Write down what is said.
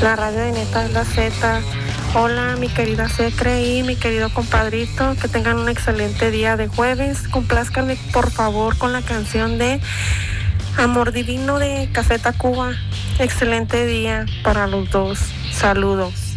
La radio de Neta es la Z. Hola, mi querida Secre y mi querido compadrito, que tengan un excelente día de jueves. Complázcanme, por favor, con la canción de Amor Divino de Café Tacuba. Excelente día para los dos. Saludos.